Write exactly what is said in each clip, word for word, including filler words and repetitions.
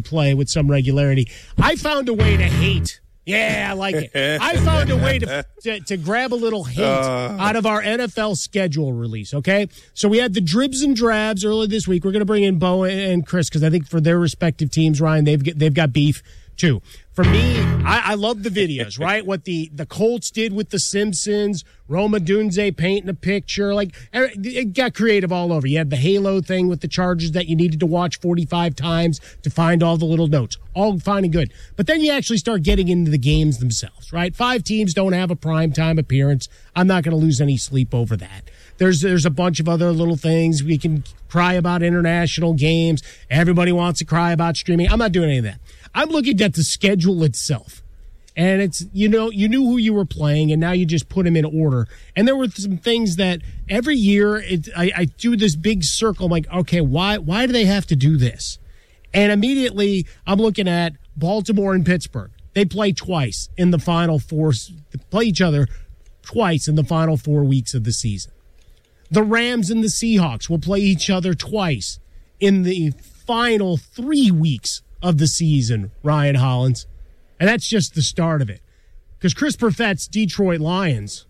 play with some regularity. I found a way to hate. Yeah, I like it. I found a way to to, to grab a little hint uh. out of our N F L schedule release, okay? So we had the dribs and drabs earlier this week. We're going to bring in Bo and Chris because I think for their respective teams, Ryan, they've they've got beef too. For me, I, I love the videos, right? What the, the Colts did with the Simpsons, Roma Dunze painting a picture. Like, it got creative all over. You had the Halo thing with the Chargers that you needed to watch forty-five times to find all the little notes. All fine and good. But then you actually start getting into the games themselves, right? Five teams don't have a primetime appearance. I'm not going to lose any sleep over that. There's there's a bunch of other little things. We can cry about international games. Everybody wants to cry about streaming. I'm not doing any of that. I'm looking at the schedule itself. And it's, you know, you knew who you were playing, and now you just put them in order. And there were some things that every year it, I, I do this big circle. I'm like, okay, why why do they have to do this? And immediately I'm looking at Baltimore and Pittsburgh. They play twice in the final four, they play each other twice in the final four weeks of the season. The Rams and the Seahawks will play each other twice in the final three weeks of the season, Ryan Hollins. And that's just the start of it. Because Chris Perfett's Detroit Lions,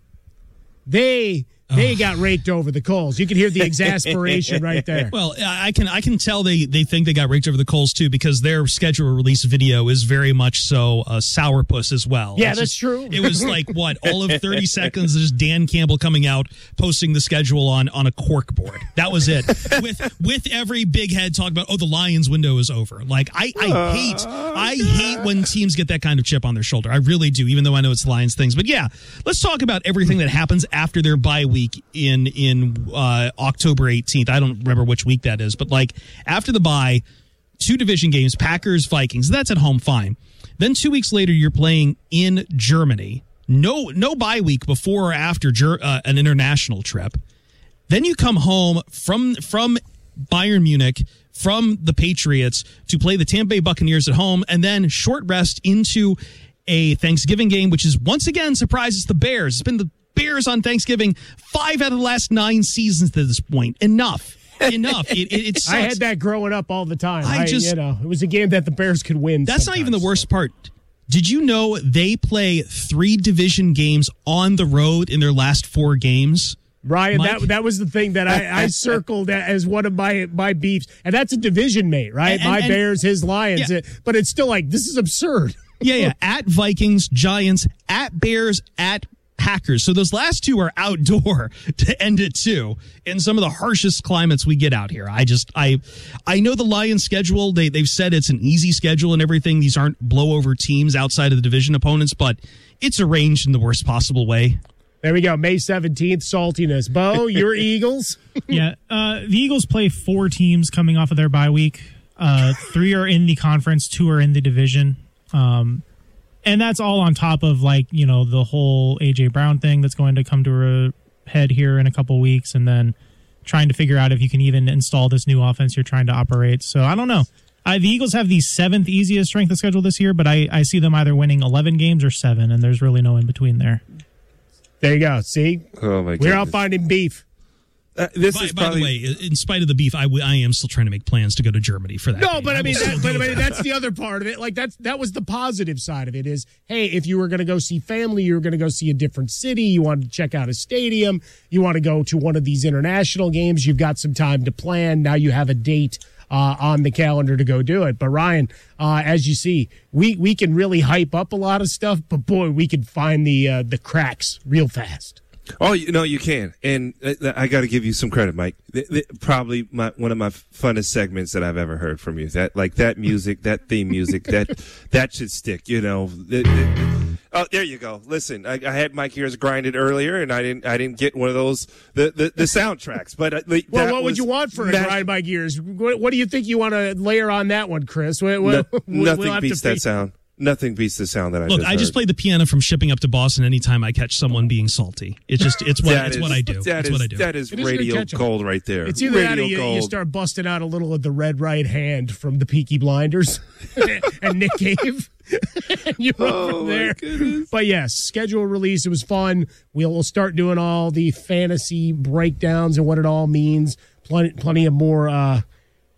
they they got raked over the coals. You can hear the exasperation right there. Well, I can I can tell they, they think they got raked over the coals, too, because their schedule release video is very much so uh, sourpuss as well. Yeah, it's that's just, true. It was like, what, all of thirty seconds of just Dan Campbell coming out, posting the schedule on, on a cork board. That was it. with with every big head talking about, oh, the Lions window is over. Like, I, I hate I hate when teams get that kind of chip on their shoulder. I really do, even though I know it's Lions things. But, yeah, let's talk about everything that happens after their bye week. Week in in uh, October eighteenth. I don't remember which week that is, but like after the bye, two division games, Packers, Vikings. That's at home, fine. Then two weeks later, you're playing in Germany. No no bye week before or after ger- uh, an international trip. Then you come home from from Bayern Munich, from the Patriots to play the Tampa Bay Buccaneers at home, and then short rest into a Thanksgiving game, which is once again surprises the Bears. It's been the Bears on Thanksgiving five out of the last nine seasons to this point. Enough. Enough. It, it, it sucks. I had that growing up all the time. I, I just, you know, it was a game that the Bears could win. That's not even the worst part. Did you know they play three division games on the road in their last four games? Ryan, Mike? that that was the thing that I, I circled as one of my my beefs. And that's a division mate, right? And, and, my and, Bears, his Lions. Yeah. But it's still like, this is absurd. Yeah, yeah. At Vikings, Giants, at Bears, at Packers. So those last two are outdoor to end it too in some of the harshest climates we get out here. I just I I know the Lions schedule, they they've said it's an easy schedule and everything. These aren't blowover teams outside of the division opponents, but it's arranged in the worst possible way. There we go. May seventeenth, saltiness. Bo, your Eagles? Yeah, uh, the Eagles play four teams coming off of their bye week. Uh, three are in the conference, two are in the division. Um And that's all on top of, like, you know, the whole A J Brown thing that's going to come to a head here in a couple weeks, and then trying to figure out if you can even install this new offense you're trying to operate. So I don't know. I, the Eagles have the seventh easiest strength of schedule this year, but I, I see them either winning eleven games or seven, and there's really no in between there. There you go. See? Oh, my goodness. We're out finding beef. Uh, this by, is by probably... the way, in spite of the beef, I, w- I am still trying to make plans to go to Germany for that. No, game. but I, I mean, will that, still but, go I mean there. that's the other part of it. Like that's that was the positive side of it. Is hey, if you were going to go see family, you were going to go see a different city. You wanted to check out a stadium. You want to go to one of these international games. You've got some time to plan. Now you have a date uh, on the calendar to go do it. But Ryan, uh, as you see, we we can really hype up a lot of stuff, but boy, we can find the uh, the cracks real fast. Oh, you know, you can. And uh, I got to give you some credit, Mike. Th- th- probably my, one of my funnest segments that I've ever heard from you. That, like that music, that theme music, that, that should stick, you know. Th- th- oh, there you go. Listen, I, I had Mike Ears grinded earlier and I didn't, I didn't get one of those, the, the, the soundtracks, but uh, well, what would was, you want for a that, grind by gears? What, what do you think you want to layer on that one, Chris? What, no, we'll, nothing we'll beats that sound. Nothing beats the sound that I Look, just I just heard. played the piano from Shipping Up to Boston anytime I catch someone being salty. It's just, it's what, it's is, what I do. That it's is, what I do. That is It is radio gold right there. It's either radio that or you, gold. you start busting out a little of the red right hand from the Peaky Blinders and Nick Cave. And you run Oh, from my there. goodness. But yes, schedule release. It was fun. We'll, we'll start doing all the fantasy breakdowns and what it all means. Plenty, plenty of more uh,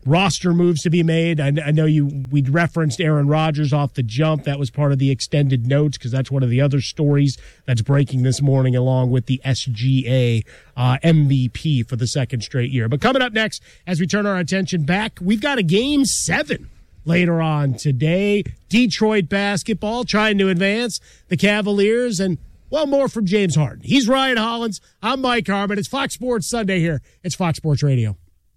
roster moves to be made. I, I know you we'd referenced Aaron Rodgers off the jump. That was part of the extended notes because that's one of the other stories that's breaking this morning, along with the S G A uh, M V P for the second straight year. But coming up next, as we turn our attention back, we've got a game seven later on today. Detroit basketball trying to advance the Cavaliers, and well, more from James Harden. He's Ryan Hollins. I'm Mike Harmon. It's Fox Sports Sunday here. It's Fox Sports Radio.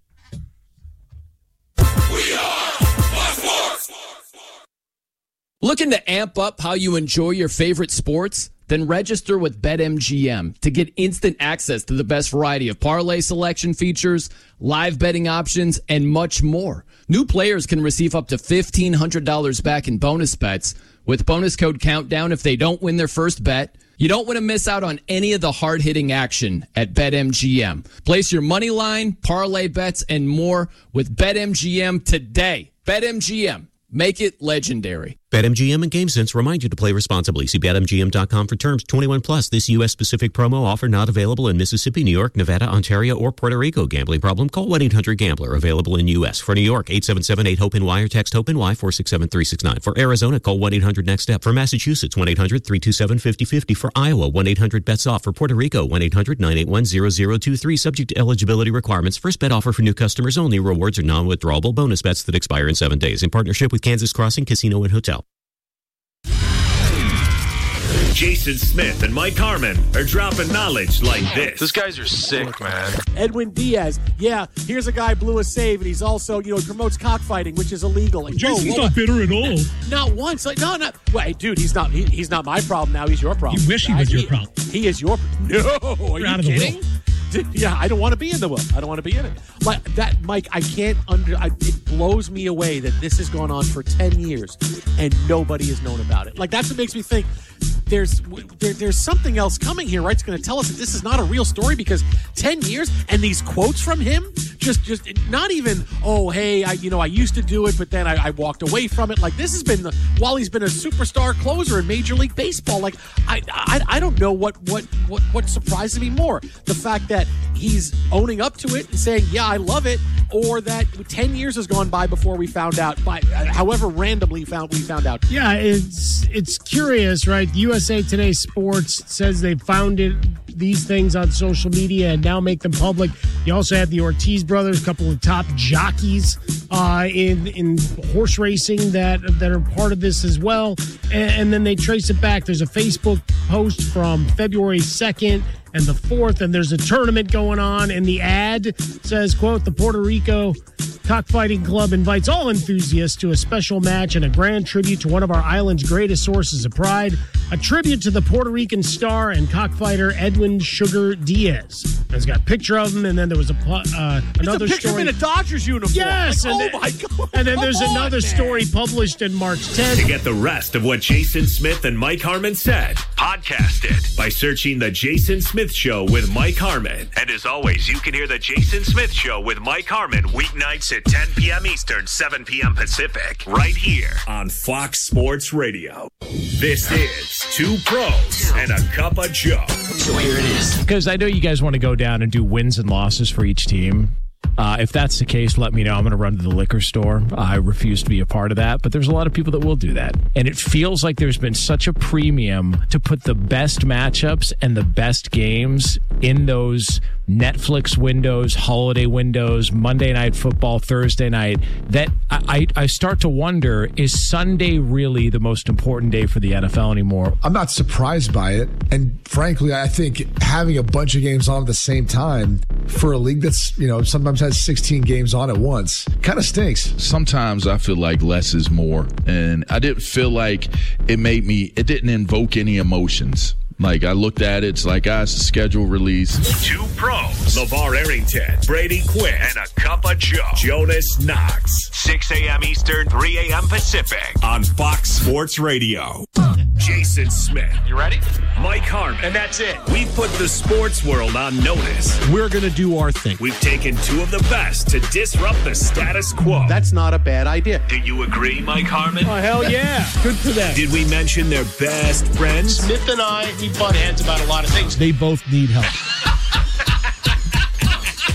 We are Fox Sports. Looking to amp up how you enjoy your favorite sports? Then register with BetMGM to get instant access to the best variety of parlay selection features, live betting options, and much more. New players can receive up to fifteen hundred dollars back in bonus bets with bonus code Countdown if they don't win their first bet. You don't want to miss out on any of the hard-hitting action at BetMGM. Place your money line, parlay bets, and more with BetMGM today. BetMGM. Make it legendary. BetMGM and GameSense remind you to play responsibly. See Bet M G M dot com for terms. twenty-one plus. This U S-specific promo offer not available in Mississippi, New York, Nevada, Ontario, or Puerto Rico. Gambling problem? Call one eight hundred gambler. Available in U S. For New York, eight seven seven eight hope N Y or text HOPE-NY four six seven three six nine. For Arizona, call one eight hundred next step. For Massachusetts, one eight hundred three two seven five zero five zero. For Iowa, one eight hundred bets off. For Puerto Rico, one eight hundred nine eight one zero zero two three. Subject to eligibility requirements. First bet offer for new customers only. Rewards are non-withdrawable bonus bets that expire in seven days. In partnership with Kansas Crossing Casino and Hotel. Jason Smith and Mike Harmon are dropping knowledge like this. These guys are sick, man. Edwin Diaz, yeah, here's a guy blew a save, and he's also, you know, promotes cockfighting, which is illegal. Like, Jason's whoa, not bitter at all. Not once. Like, no, no. Wait, dude, he's not. He, he's not my problem now. He's your problem. You wish he was he, your problem. He is your. No, are You're you out of the kidding? will. Dude, yeah, I don't want to be in the will. I don't want to be in it. Like that, Mike. I can't under. I, it blows me away that this has gone on for ten years and nobody has known about it. Like that's what makes me think. There's there, there's something else coming here, right? It's going to tell us that this is not a real story because ten years and these quotes from him, just just not even, oh, hey, I you know I used to do it, but then I, I walked away from it. Like this has been the, while he's been a superstar closer in Major League Baseball. Like I I, I don't know what, what what what surprises me more, the fact that he's owning up to it and saying, yeah, I love it, or that ten years has gone by before we found out, by however randomly found we found out. Yeah, it's it's curious, right? U S A Today Sports says they found it, these things on social media and now make them public. You also have the Ortiz brothers, a couple of top jockeys uh, in in horse racing that that are part of this as well. And, and then they trace it back. There's a Facebook post from February second and the fourth, and there's a tournament going on, and the ad says, quote, the Puerto Rico Cockfighting Club invites all enthusiasts to a special match and a grand tribute to one of our island's greatest sources of pride, a tribute to the Puerto Rican star and cockfighter Edwin Sugar Diaz. And it's got a picture of him, and then there was a uh, another it's a picture story. of him in a Dodgers uniform. Yes, like, and oh then, my God! And then there's Come another on, story man. published in March tenth. To get the rest of what Jason Smith and Mike Harmon said, podcast it by searching The Jason Smith Show with Mike Harmon. And as always, you can hear The Jason Smith Show with Mike Harmon weeknights at ten p.m. Eastern, seven p.m. Pacific, right here on Fox Sports Radio. This is Two Pros and a Cup of Joe. So here it is. Because I know you guys want to go down and do wins and losses for each team. Uh, if that's the case, let me know. I'm going to run to the liquor store. I refuse to be a part of that, but there's a lot of people that will do that. And it feels like there's been such a premium to put the best matchups and the best games in those Netflix windows, holiday windows, Monday Night Football, Thursday night, that I, I start to wonder, is Sunday really the most important day for the N F L anymore? I'm not surprised by it. And frankly, I think having a bunch of games on at the same time for a league that's, you know, sometimes has sixteen games on at once kind of stinks. Sometimes I feel like less is more. And I didn't feel like it made me, it didn't invoke any emotions. Like, I looked at it, it's like, ah, it's a schedule release. Two pros, LeVar Arrington, Brady Quinn, and a Cup of Joe, Jonas Knox. six a.m. Eastern, three a.m. Pacific on Fox Sports Radio. Jason Smith. You ready? Mike Harmon. And that's it. We put the sports world on notice. We're going to do our thing. We've taken two of the best to disrupt the status quo. That's not a bad idea. Do you agree, Mike Harmon? Oh, hell yeah. Good for them. Did we mention their best friends? Smith and I, we butt heads about a lot of things. They both need help.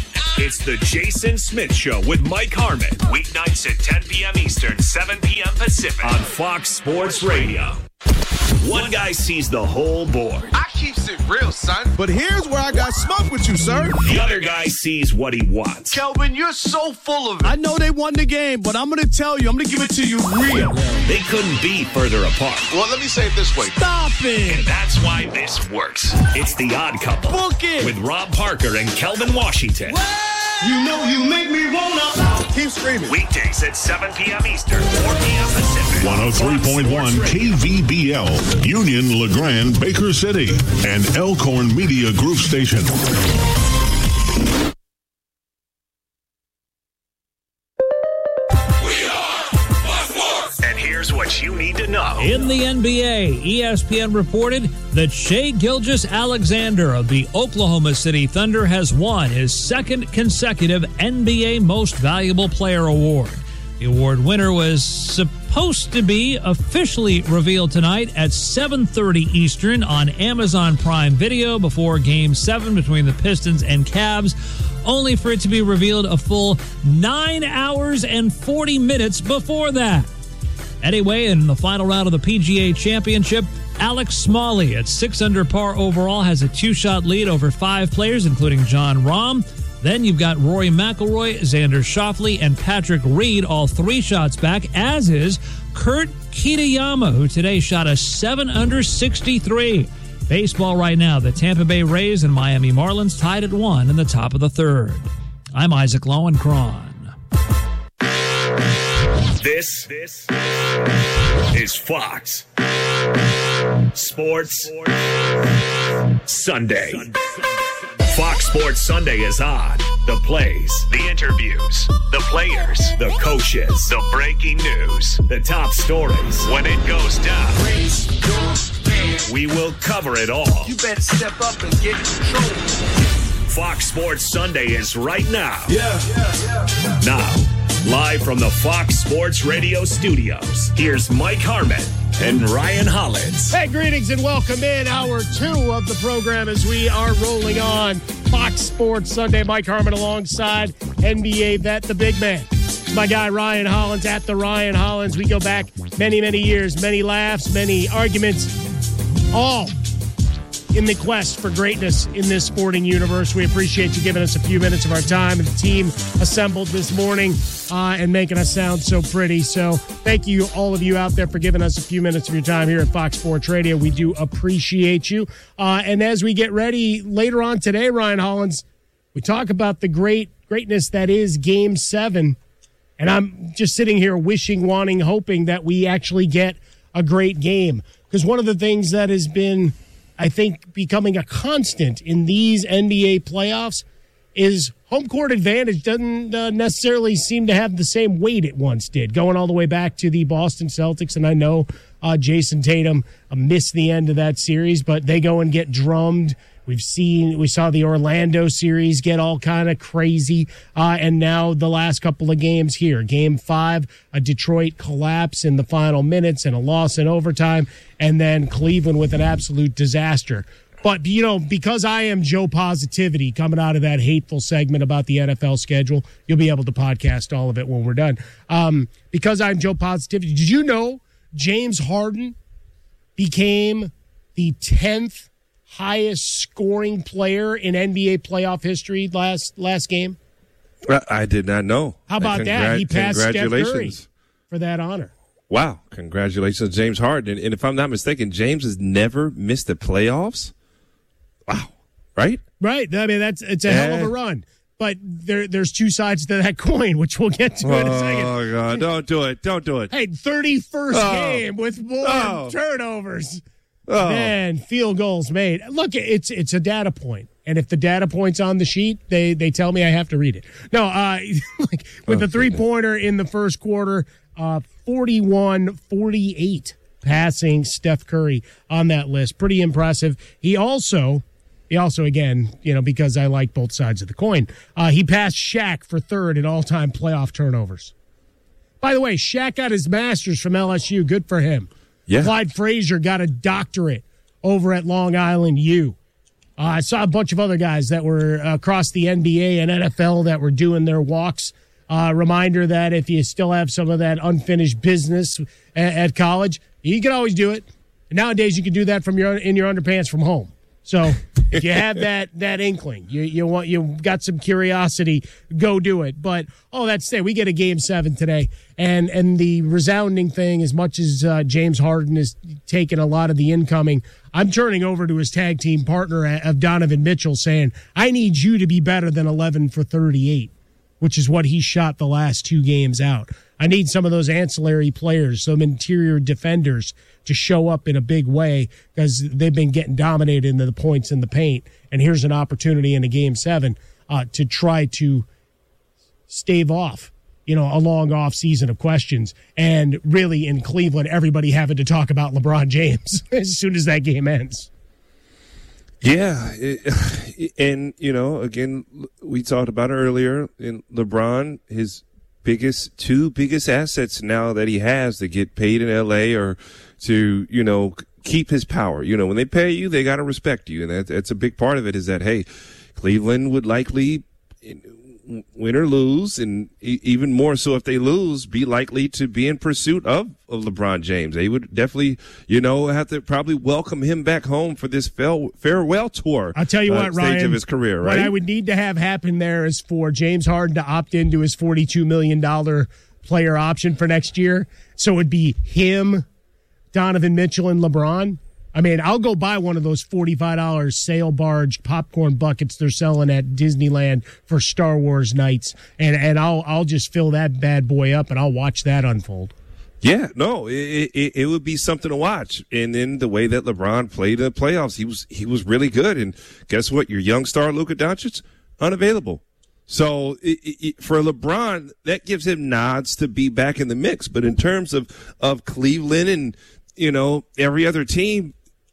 It's the Jason Smith Show with Mike Harmon. Weeknights at ten p.m. Eastern, seven p.m. Pacific on Fox Sports Radio. One guy sees the whole board. I keeps it real, son. But here's where I got smoke with you, sir. The other guy sees what he wants. Kelvin, you're so full of it. I know they won the game, but I'm going to tell you, I'm going to give it to you real. They couldn't be further apart. Well, let me say it this way. Stop it. And that's why this works. It's The Odd Couple. Book it. With Rob Parker and Kelvin Washington. You know you make me wanna. Keep screaming. Weekdays at seven p.m. Eastern, four p.m. Pacific. one oh three point one K V B L, Union, LeGrand, Baker City, and Elkhorn Media Group Station. And here's what you need to know. In the N B A, E S P N reported that Shai Gilgeous-Alexander of the Oklahoma City Thunder has won his second consecutive N B A Most Valuable Player award. The award winner was supposed to be officially revealed tonight at seven thirty Eastern on Amazon Prime Video before Game seven between the Pistons and Cavs, only for it to be revealed a full nine hours and forty minutes before that. Anyway, in the final round of the P G A Championship, Alex Smalley at six under par overall has a two-shot lead over five players, including Jon Rahm. Then you've got Rory McIlroy, Xander Schauffele, and Patrick Reed, all three shots back, as is Kurt Kitayama, who today shot a seven under sixty-three. Baseball right now, the Tampa Bay Rays and Miami Marlins tied at one in the top of the third. I'm Isaac Lowenkron. This, this is Fox Sports Sunday. Fox Sports Sunday is on. The plays, the interviews, the players, the coaches, the breaking news, the top stories. When it goes down, we will cover it all. You better step up and get control. Fox Sports Sunday is right now. Yeah, yeah, yeah. Now, live from the Fox Sports Radio studios, here's Mike Harmon and Ryan Hollins. Hey, greetings and welcome in hour two of the program as we are rolling on Fox Sports Sunday. Mike Harmon alongside N B A vet, the big man. My guy Ryan Hollins at the Ryan Hollins. We go back many, many years, many laughs, many arguments, all in the quest for greatness in this sporting universe. We appreciate you giving us a few minutes of our time and the team assembled this morning uh, and making us sound so pretty. So thank you, all of you out there, for giving us a few minutes of your time here at Fox Sports Radio. We do appreciate you. Uh, and as we get ready later on today, Ryan Hollins, we talk about the great greatness that is Game seven. And I'm just sitting here wishing, wanting, hoping that we actually get a great game. Because one of the things that has been, I think, becoming a constant in these N B A playoffs is home court advantage doesn't uh, necessarily seem to have the same weight it once did, going all the way back to the Boston Celtics. And I know uh, Jason Tatum uh, missed the end of that series, but they go and get drummed. We've seen, we saw the Orlando series get all kind of crazy. Uh, and now the last couple of games here. Game five, a Detroit collapse in the final minutes and a loss in overtime. And then Cleveland with an absolute disaster. But, you know, because I am Joe Positivity coming out of that hateful segment about the N F L schedule, you'll be able to podcast all of it when we're done. Um, because I'm Joe Positivity, did you know James Harden became the tenth highest scoring player in N B A playoff history last last game? I did not know. How about Congra- that? He passed Steph Curry Congratulations for that honor. Wow. Congratulations, James Harden. And if I'm not mistaken, James has never missed the playoffs. Wow. Right? Right. I mean, that's it's a yeah. hell of a run. But there, there's two sides to that coin, which we'll get to in a second. Oh, God. Don't do it. Don't do it. Hey, thirty-first oh. game with more oh. turnovers. Oh. Man, field goals made. Look, it's it's a data point. And if the data point's on the sheet, they, they tell me I have to read it. No, uh, like with the three-pointer in the first quarter, uh, forty-one forty-eight passing Steph Curry on that list. Pretty impressive. He also, he also again, you know, because I like both sides of the coin, uh, he passed Shaq for third in all-time playoff turnovers. By the way, Shaq got his master's from L S U. Good for him. Yeah. Clyde Frazier got a doctorate over at Long Island U. Uh, I saw a bunch of other guys that were across the N B A and N F L that were doing their walks. Uh, reminder that if you still have some of that unfinished business at, at college, you can always do it. Nowadays, you can do that from your in your underpants from home. So if you have that that inkling, you you want you got some curiosity, go do it. But oh, that's it. We get a game seven today, and and the resounding thing, as much as uh, James Harden is taking a lot of the incoming, I'm turning over to his tag team partner of Donovan Mitchell, saying, "I need you to be better than eleven for thirty-eight." Which is what he shot the last two games out. I need some of those ancillary players, some interior defenders to show up in a big way because they've been getting dominated into the points in the paint. And here's an opportunity in a game seven uh, to try to stave off, you know, a long off season of questions. And really in Cleveland, everybody having to talk about LeBron James as soon as that game ends. Yeah, it, and, you know, again, we talked about it earlier, in LeBron, his biggest, two biggest assets now that he has to get paid in L A or to, you know, keep his power. You know, when they pay you, they got to respect you, and that, that's a big part of it is that, hey, Cleveland would likely win or lose, and even more so if they lose, be likely to be in pursuit of, of LeBron James. They would definitely, you know, have to probably welcome him back home for this farewell tour. I'll tell you uh, what, stage Ryan, of his career, right? What I would need to have happen there is for James Harden to opt into his forty-two million dollars player option for next year. So it would be him, Donovan Mitchell, and LeBron. I mean, I'll go buy one of those forty-five dollars sail barge popcorn buckets they're selling at Disneyland for Star Wars nights, and, and I'll I'll just fill that bad boy up, and I'll watch that unfold. Yeah, no, it, it it would be something to watch. And then the way that LeBron played in the playoffs, he was he was really good. And guess what? Your young star, Luka Doncic, unavailable. So it, it, for LeBron, that gives him nods to be back in the mix. But in terms of, of Cleveland and, you know, every other team,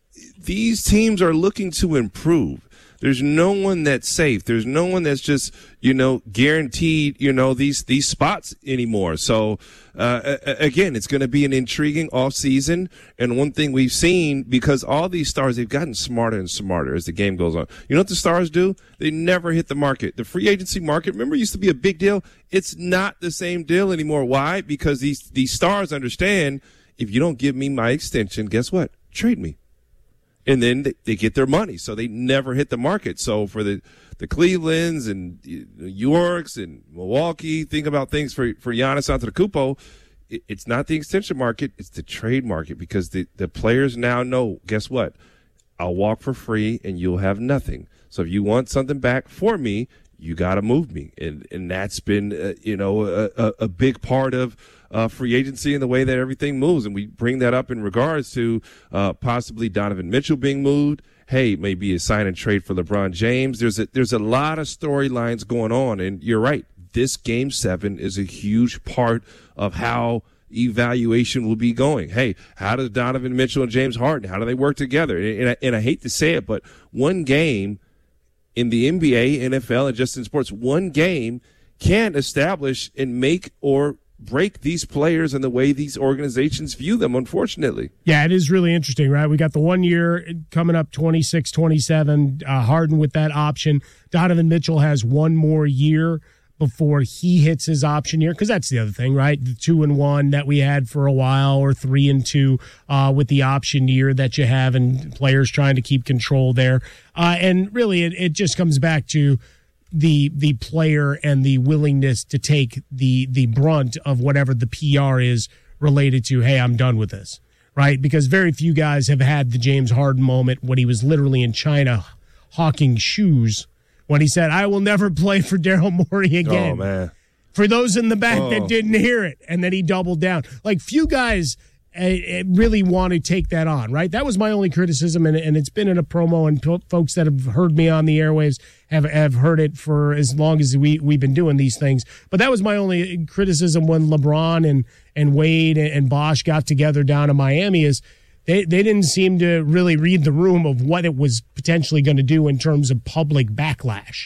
these teams are looking to improve. There's no one that's safe. There's no one that's just, you know, guaranteed, you know, these, these spots anymore. So, uh, again, it's going to be an intriguing off season. And one thing we've seen, because all these stars, they've gotten smarter and smarter as the game goes on. You know what the stars do? They never hit the market. The free agency market, remember, used to be a big deal. It's not the same deal anymore. Why? Because these, these stars understand, if you don't give me my extension, guess what? Trade me. And then they, they get their money, so they never hit the market. So for the, the Clevelands and New Yorks and Milwaukee, think about things for, for Giannis Antetokounmpo. It, it's not the extension market, it's the trade market, because the, the players now know, guess what? I'll walk for free and you'll have nothing. So if you want something back for me, you got to move me. And, and that's been, uh, you know, a, a, a big part of, Uh, free agency and the way that everything moves. And we bring that up in regards to uh, possibly Donovan Mitchell being moved. Hey, maybe a sign and trade for LeBron James. There's a, there's a lot of storylines going on. And you're right. This game seven is a huge part of how evaluation will be going. Hey, how does Donovan Mitchell and James Harden, how do they work together? And, and, I, and I hate to say it, but one game in the N B A, N F L, and just in sports, one game can establish and make or break these players and the way these organizations view them, unfortunately. Yeah, it is really interesting, right? We got the one year coming up, twenty-six twenty-seven, uh, Harden with that option. Donovan Mitchell has one more year before he hits his option year, because that's the other thing, right? The two and one that we had for a while, or three and two uh, with the option year that you have, and players trying to keep control there. Uh, and really, it, it just comes back to the the player and the willingness to take the the brunt of whatever the P R is related to, hey, I'm done with this, right? Because very few guys have had the James Harden moment when he was literally in China hawking shoes when he said, I will never play for Daryl Morey again. Oh, man. For those in the back oh. that didn't hear it, and then he doubled down. Like, few guys uh, really want to take that on, right? That was my only criticism, and, and it's been in a promo, and p- folks that have heard me on the airwaves have have heard it for as long as we, we've been doing these things. But that was my only criticism when LeBron and, and Wade and, and Bosh got together down in Miami, is they, they didn't seem to really read the room of what it was potentially going to do in terms of public backlash,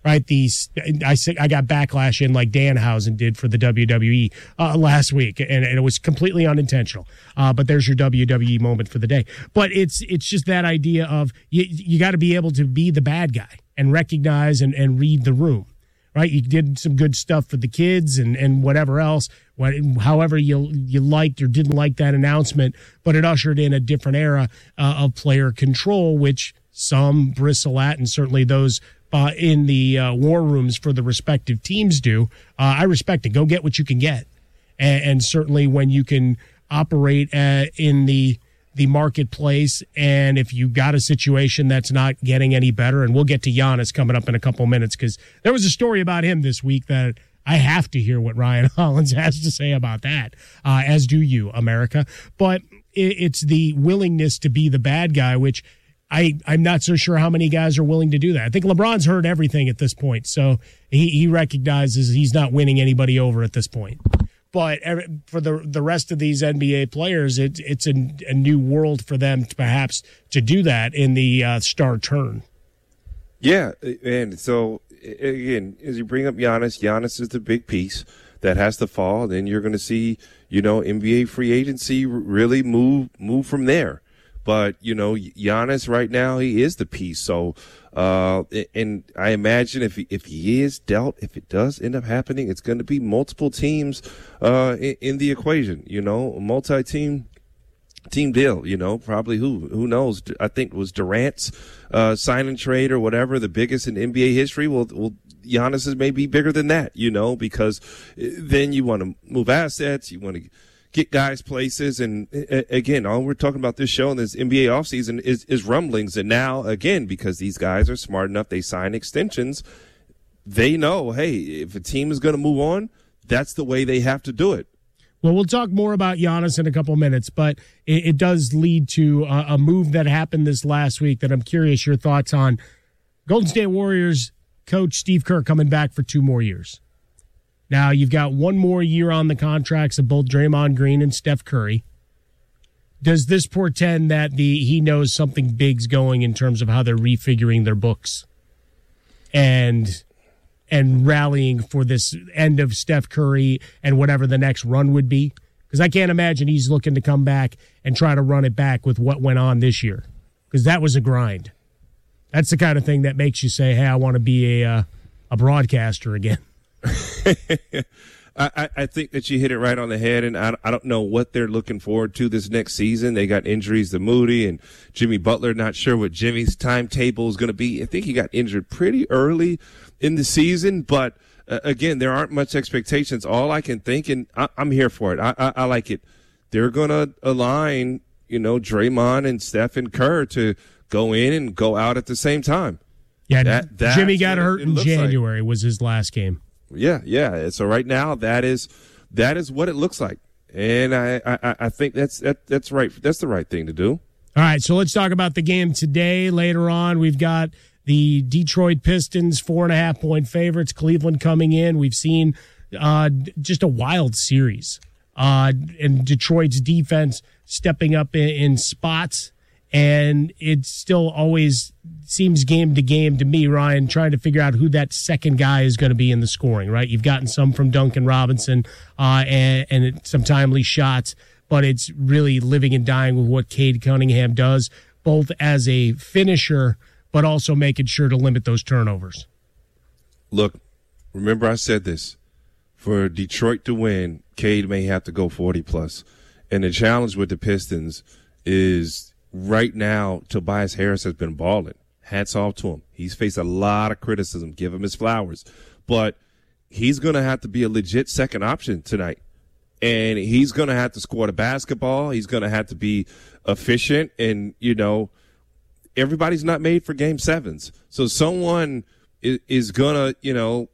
right? These I I got backlash in like Danhausen did for the W W E uh, last week, and, and it was completely unintentional. Uh, but there's your W W E moment for the day. But it's it's just that idea of you you got to be able to be the bad guy and recognize and, and read the room, right? You did some good stuff for the kids and, and whatever else, what, however you you liked or didn't like that announcement, but it ushered in a different era uh, of player control, which some bristle at, and certainly those uh, in the uh, war rooms for the respective teams do. Uh, I respect it. Go get what you can get. And, and certainly when you can operate uh, in the the marketplace, and if you got a situation that's not getting any better, and we'll get to Giannis coming up in a couple minutes, because there was a story about him this week that I have to hear what Ryan Hollins has to say about that, uh, as do you, America. But it, it's the willingness to be the bad guy, which I, I'm not so sure how many guys are willing to do that. I think LeBron's heard everything at this point, so he, he recognizes he's not winning anybody over at this point. But for the the rest of these N B A players, it, it's a, a new world for them to perhaps to do that in the uh, star turn. Yeah, and so, again, as you bring up Giannis, Giannis is the big piece that has to fall. Then you're going to see, you know, N B A free agency really move move from there. But, you know, Giannis right now, he is the piece. So, uh, and I imagine if he, if he is dealt, if it does end up happening, it's going to be multiple teams, uh, in, in the equation, you know, a multi-team team deal, you know, probably who, who knows? I think it was Durant's, uh, sign and trade or whatever, the biggest in N B A history. Well, well, Giannis is maybe bigger than that, you know, because then you want to move assets, you want to get guys places. And again, all we're talking about this show and this N B A offseason is, is rumblings. And now, again, because these guys are smart enough, they sign extensions. They know, hey, if a team is going to move on, that's the way they have to do it. Well, we'll talk more about Giannis in a couple minutes, but it, it does lead to a, a move that happened this last week that I'm curious your thoughts on. Golden State Warriors coach Steve Kerr coming back for two more years. Now, you've got one more year on the contracts of both Draymond Green and Steph Curry. Does this portend that the he knows something big's going in terms of how they're refiguring their books and and rallying for this end of Steph Curry and whatever the next run would be? Because I can't imagine he's looking to come back and try to run it back with what went on this year, because that was a grind. That's the kind of thing that makes you say, hey, I want to be a, uh, a broadcaster again. I, I think that you hit it right on the head, and I, I don't know what they're looking forward to this next season. They got injuries to Moody and Jimmy Butler. Not sure what Jimmy's timetable is going to be. I think he got injured pretty early in the season, but uh, again, there aren't much expectations. All I can think, and I, I'm here for it. I, I, I like it. They're going to align, you know, Draymond and Steph and Kerr to go in and go out at the same time. Yeah, that, Jimmy got hurt in January like. was his last game. Yeah, yeah. So right now, that is that is what it looks like, and I, I, I think that's that, that's right. That's the right thing to do. All right, so let's talk about the game today. Later on, we've got the Detroit Pistons, four and a half point favorites. Cleveland coming in. We've seen uh, just a wild series, uh, and Detroit's defense stepping up in, in spots. And it still always seems game to game to me, Ryan, trying to figure out who that second guy is going to be in the scoring, right? You've gotten some from Duncan Robinson uh, and, and it, some timely shots, but it's really living and dying with what Cade Cunningham does, both as a finisher, but also making sure to limit those turnovers. Look, remember I said this. For Detroit to win, Cade may have to go forty plus. And the challenge with the Pistons is – right now, Tobias Harris has been balling. Hats off to him. He's faced a lot of criticism. Give him his flowers. But he's going to have to be a legit second option tonight. And he's going to have to score the basketball. He's going to have to be efficient. And, you know, everybody's not made for game sevens. So someone is, is going to, you know,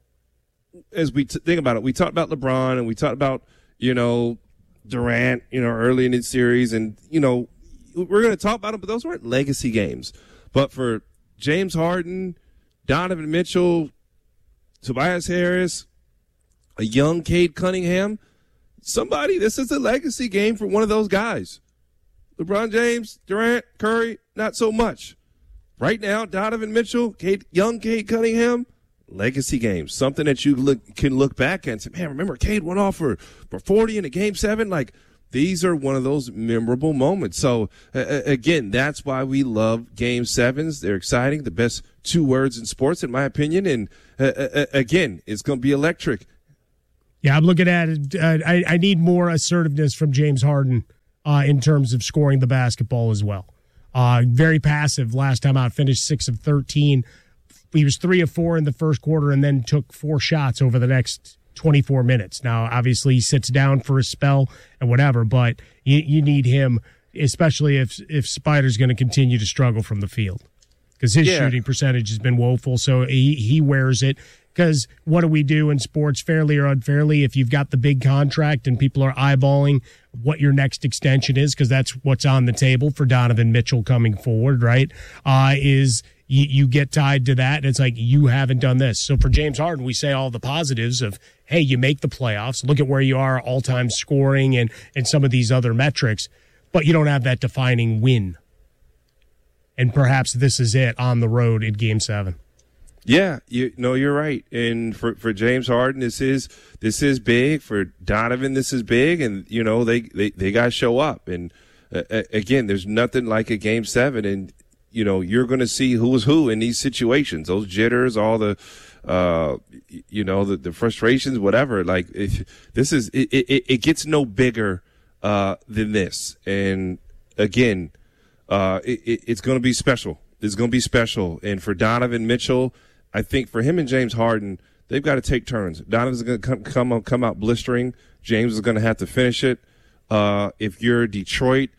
as we t- think about it, we talked about LeBron and we talked about, you know, Durant, you know, early in the series. And, you know, we're going to talk about them, but those weren't legacy games. But for James Harden, Donovan Mitchell, Tobias Harris, a young Cade Cunningham, somebody, this is a legacy game for one of those guys. LeBron James, Durant, Curry, not so much. Right now, Donovan Mitchell, Cade, young Cade Cunningham, legacy games, something that you look, can look back and say, man, remember Cade went off for, for forty in a game seven? Like, these are one of those memorable moments. So, uh, again, that's why we love game sevens. They're exciting, the best two words in sports, in my opinion. And, uh, uh, again, it's going to be electric. Yeah, I'm looking at it. Uh, I, I need more assertiveness from James Harden uh, in terms of scoring the basketball as well. Uh, very passive last time out, finished six of thirteen. He was three of four in the first quarter and then took four shots over the next twenty-four minutes. Now, obviously, he sits down for a spell and whatever, but you, you need him, especially if if Spider's going to continue to struggle from the field, because his Yeah. shooting percentage has been woeful, so he, he wears it. Because what do we do in sports, fairly or unfairly, if you've got the big contract and people are eyeballing what your next extension is, because that's what's on the table for Donovan Mitchell coming forward, right, uh, is you, you get tied to that, and it's like, you haven't done this. So for James Harden, we say all the positives of, hey, you make the playoffs, look at where you are all-time scoring and, and some of these other metrics, but you don't have that defining win. And perhaps this is it on the road in Game seven. Yeah, you no, you're right. And for, for James Harden, this is this is big. For Donovan, this is big. And you know they they, they got to show up. And uh, again, there's nothing like a game seven. And you know you're going to see who is who in these situations. Those jitters, all the uh, you know the, the frustrations, whatever. Like if, this is it, it. It gets no bigger uh, than this. And again, uh, it, it, it's going to be special. It's going to be special. And for Donovan Mitchell, I think for him and James Harden, they've got to take turns. Donovan's going to come come, come out blistering. James is going to have to finish it. Uh, if you're Detroit,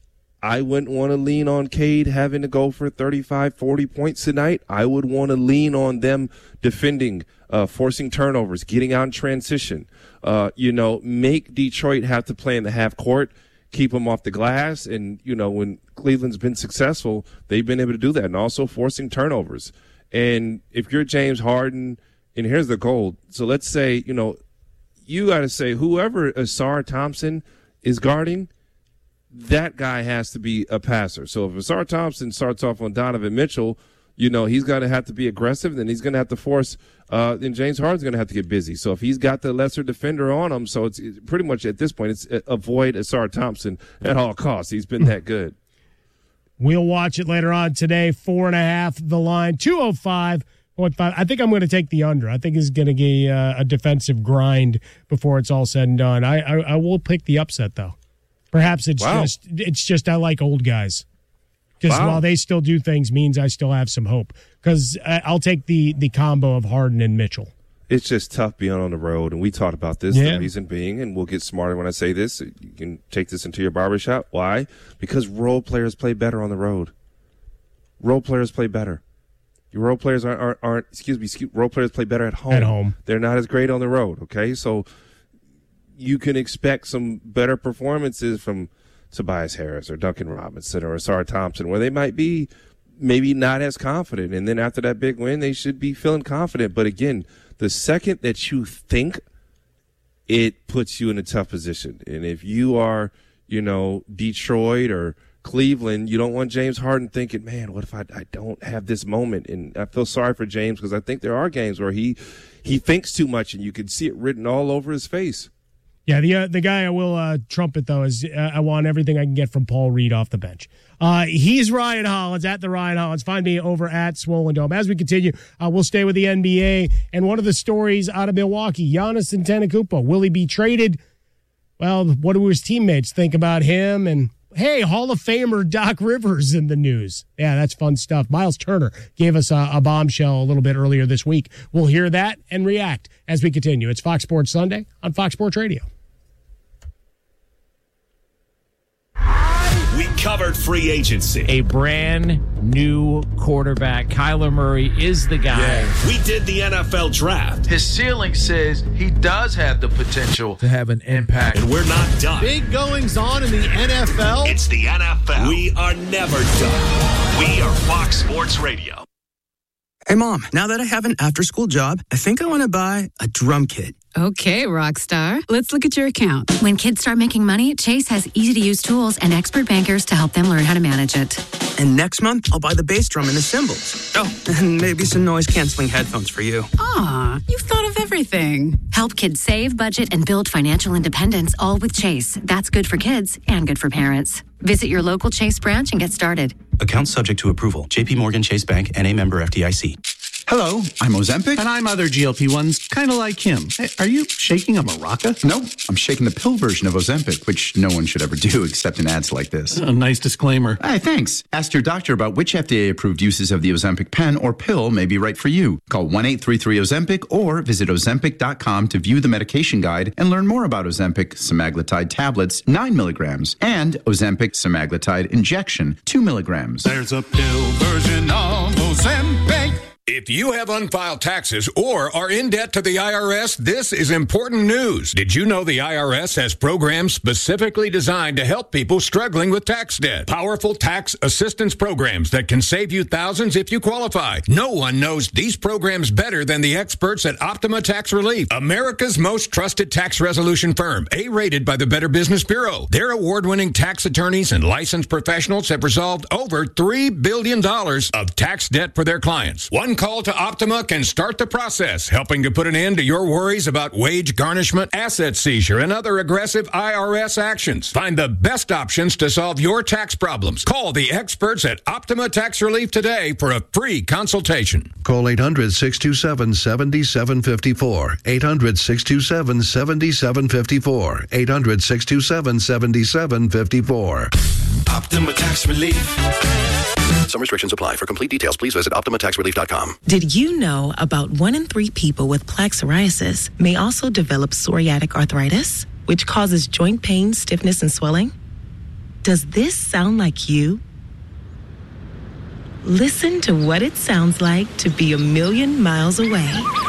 I wouldn't want to lean on Cade having to go for thirty-five, forty points tonight. I would want to lean on them defending, uh, forcing turnovers, getting out in transition. Uh, you know, make Detroit have to play in the half court, keep them off the glass. And, you know, when Cleveland's been successful, they've been able to do that, and also forcing turnovers. And if you're James Harden, and here's the goal. So let's say, you know, you got to say whoever Asar Thompson is guarding, that guy has to be a passer. So if Asar Thompson starts off on Donovan Mitchell, you know, he's going to have to be aggressive, then he's going to have to force, uh, then James Harden's going to have to get busy. So if he's got the lesser defender on him, so it's, it's pretty much at this point, it's uh, avoid Asar Thompson at all costs. He's been that good. We'll watch it later on today. Four and a half, the line, two oh five point five. I think I'm going to take the under. I think it's going to be uh, a defensive grind before it's all said and done. I, I, I will pick the upset, though. Perhaps it's Wow. just it's just I like old guys. Because Wow. while they still do things means I still have some hope. Because I'll take the, the combo of Harden and Mitchell. It's just tough being on the road, and we talked about this. Yeah. The reason being, and we'll get smarter when I say this, you can take this into your barbershop. Why? Because role players play better on the road. Role players play better. Your role players aren't, aren't, aren't excuse me, excuse, role players play better at home. At home. They're not as great on the road, okay? So you can expect some better performances from Tobias Harris or Duncan Robinson or Asar Thompson, where they might be maybe not as confident. And then after that big win, they should be feeling confident. But again, the second that you think, it puts you in a tough position. And if you are, you know, Detroit or Cleveland, you don't want James Harden thinking, man, what if I, I don't have this moment? And I feel sorry for James, because I think there are games where he he thinks too much, and you can see it written all over his face. Yeah, the uh, the guy I will uh, trumpet, though, is uh, I want everything I can get from Paul Reed off the bench. Uh, he's Ryan Hollins, at the Ryan Hollins. Find me over at Swollen Dome. As we continue, uh, we'll stay with the N B A. And one of the stories out of Milwaukee, Giannis Antetokounmpo. Will he be traded? Well, what do his teammates think about him? And, hey, Hall of Famer Doc Rivers in the news. Yeah, that's fun stuff. Miles Turner gave us a, a bombshell a little bit earlier this week. We'll hear that and react as we continue. It's Fox Sports Sunday on Fox Sports Radio. We covered free agency. A brand new quarterback. Kyler Murray is the guy. We did the N F L draft. His ceiling says he does have the potential to have an impact. And we're not done. Big goings on in the N F L. It's the N F L. We are never done. We are Fox Sports Radio. Hey, Mom, now that I have an after-school job, I think I want to buy a drum kit. Okay, Rockstar. Let's look at your account. When kids start making money, Chase has easy-to-use tools and expert bankers to help them learn how to manage it. And next month, I'll buy the bass drum and the cymbals. Oh, and maybe some noise-canceling headphones for you. Aw, you've thought of everything. Help kids save, budget, and build financial independence, all with Chase. That's good for kids and good for parents. Visit your local Chase branch and get started. Account subject to approval. J P Morgan Chase Bank, N A member F D I C. Hello, I'm Ozempic. And I'm other G L P ones, kind of like him. Hey, are you shaking a maraca? No, I'm shaking the pill version of Ozempic, which no one should ever do except in ads like this. A nice disclaimer. Hey, thanks. Ask your doctor about which F D A-approved uses of the Ozempic pen or pill may be right for you. Call one eight three three Ozempic or visit Ozempic dot com to view the medication guide and learn more about Ozempic semaglutide tablets, nine milligrams, and Ozempic semaglutide injection, two milligrams. There's a pill version of Ozempic. If you have unfiled taxes or are in debt to the I R S, this is important news. Did you know the I R S has programs specifically designed to help people struggling with tax debt? Powerful tax assistance programs that can save you thousands if you qualify. No one knows these programs better than the experts at Optima Tax Relief, America's most trusted tax resolution firm, A-rated by the Better Business Bureau. Their award-winning tax attorneys and licensed professionals have resolved over three billion dollars of tax debt for their clients. One call to Optima can start the process, helping to put an end to your worries about wage garnishment, asset seizure, and other aggressive I R S actions. Find the best options to solve your tax problems. Call the experts at Optima Tax Relief today for a free consultation. Call eight hundred, six two seven, seven seven five four. eight hundred, six two seven, seven seven five four. eight hundred, six two seven, seven seven five four. Optima Tax Relief. Some restrictions apply. For complete details, please visit Optima Tax Relief dot com. Did you know about one in three people with plaque psoriasis may also develop psoriatic arthritis, which causes joint pain, stiffness, and swelling? Does this sound like you? Listen to what it sounds like to be a million miles away.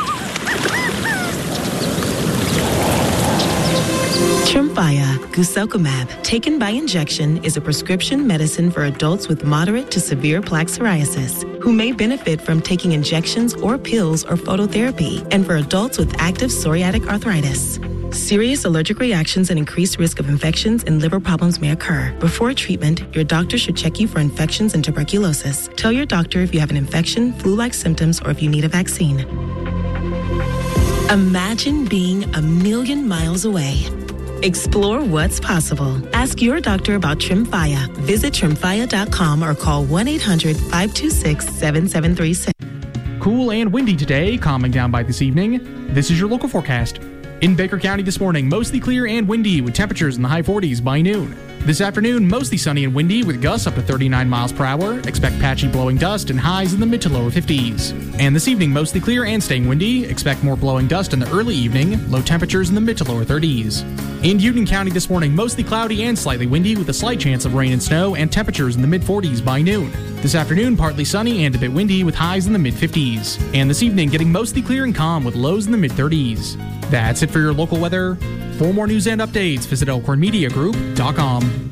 Tremfya guselkumab, taken by injection, is a prescription medicine for adults with moderate to severe plaque psoriasis who may benefit from taking injections or pills or phototherapy, and for adults with active psoriatic arthritis. Serious allergic reactions and increased risk of infections and liver problems may occur. Before treatment, your doctor should check you for infections and tuberculosis. Tell your doctor if you have an infection, flu-like symptoms, or if you need a vaccine. Imagine being a million miles away. Explore what's possible. Ask your doctor about Tremfya. Visit Tremfya dot com or call one eight hundred, five two six, seven seven three six. Cool and windy today, calming down by this evening. This is your local forecast. In Baker County this morning, mostly clear and windy with temperatures in the high forties by noon. This afternoon, mostly sunny and windy with gusts up to thirty-nine miles per hour. Expect patchy blowing dust and highs in the mid to lower fifties. And this evening, mostly clear and staying windy. Expect more blowing dust in the early evening. Low temperatures in the mid to lower thirties. In Union County this morning, mostly cloudy and slightly windy with a slight chance of rain and snow and temperatures in the mid forties by noon. This afternoon, partly sunny and a bit windy with highs in the mid fifties. And this evening, getting mostly clear and calm with lows in the mid thirties. That's it for your local weather. For more news and updates, visit elkhorn media group dot com.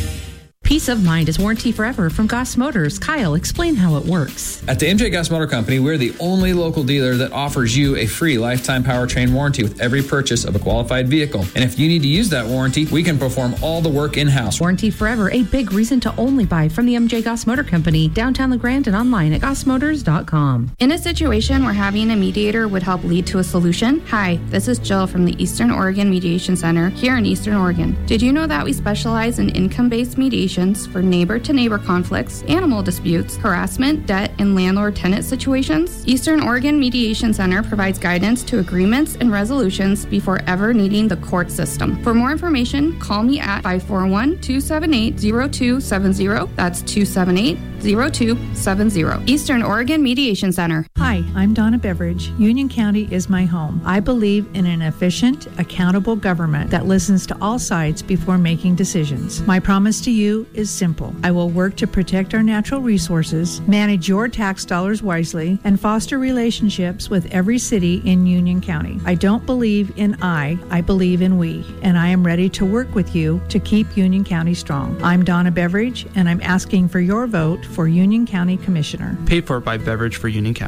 Peace of mind is warranty forever from Goss Motors. Kyle, explain how it works. At the M J Goss Motor Company, we're the only local dealer that offers you a free lifetime powertrain warranty with every purchase of a qualified vehicle. And if you need to use that warranty, we can perform all the work in-house. Warranty forever, a big reason to only buy from the M J Goss Motor Company, downtown LeGrand and online at goss motors dot com. In a situation where having a mediator would help lead to a solution, hi, this is Jill from the Eastern Oregon Mediation Center here in Eastern Oregon. Did you know that we specialize in income-based mediation for neighbor-to-neighbor conflicts, animal disputes, harassment, debt, and landlord-tenant situations? Eastern Oregon Mediation Center provides guidance to agreements and resolutions before ever needing the court system. For more information, call me at five four one, two seven eight, zero two seven zero. That's two seven eight, zero two seven zero. Eastern Oregon Mediation Center. Hi, I'm Donna Beveridge. Union County is my home. I believe in an efficient, accountable government that listens to all sides before making decisions. My promise to you is simple. I will work to protect our natural resources, manage your tax dollars wisely, and foster relationships with every city in Union County. I don't believe in I, I believe in we, and I am ready to work with you to keep Union County strong. I'm Donna Beveridge, and I'm asking for your vote for Union County Commissioner. Paid for by Beverage for Union County.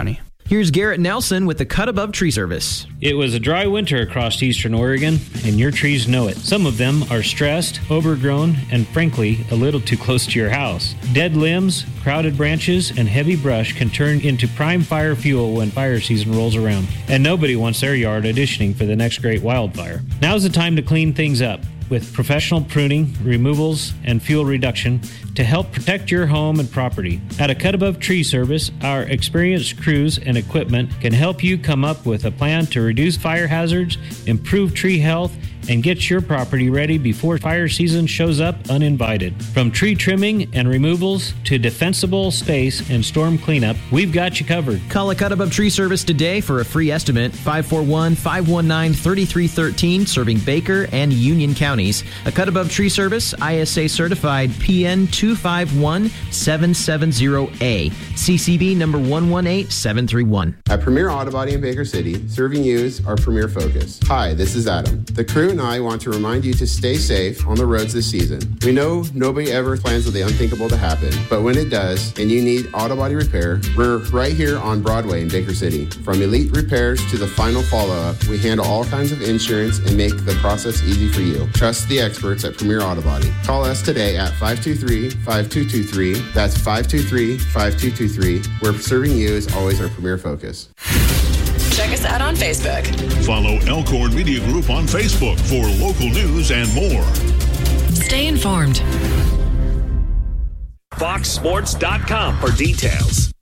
Here's Garrett Nelson with the Cut Above Tree Service. It was a dry winter across eastern Oregon, and your trees know it. Some of them are stressed, overgrown, and frankly, a little too close to your house. Dead limbs, crowded branches, and heavy brush can turn into prime fire fuel when fire season rolls around, and nobody wants their yard auditioning for the next great wildfire. Now's the time to clean things up with professional pruning, removals, and fuel reduction to help protect your home and property. At a Cut Above Tree Service, our experienced crews and equipment can help you come up with a plan to reduce fire hazards, improve tree health, and get your property ready before fire season shows up uninvited. From tree trimming and removals to defensible space and storm cleanup, we've got you covered. Call a Cut Above Tree Service today for a free estimate. five four one, five one nine, three three one three, serving Baker and Union counties. A Cut Above Tree Service, I S A certified P N two five one seven seven zero A. C C B number one one eight seven three one. At Premier Auto Body in Baker City, serving you is our premier focus. Hi, this is Adam. The crew and I want to remind you to stay safe on the roads this season. We know nobody ever plans for the unthinkable to happen, but when it does, and you need auto body repair, we're right here on Broadway in Baker City. From elite repairs to the final follow-up, we handle all kinds of insurance and make the process easy for you. Trust the experts at Premier Auto Body. Call us today at five two three, five two two three. That's five two three, five two two three, where serving you is always our premier focus. Check us out on Facebook. Follow Elkhorn Media Group on Facebook for local news and more. Stay informed. fox sports dot com for details.